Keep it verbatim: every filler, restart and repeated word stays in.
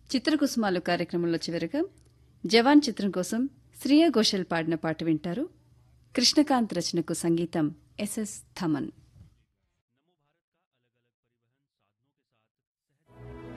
చిత్రకుసుమాలు కార్యక్రమంలో చివరిగా జవాన్ చిత్రం కోసం శ్రేయ ఘోషల్ పాడిన పాట వింటారు. కృష్ణకాంత్ రచనకు సంగీతం ఎస్ఎస్ థమన్.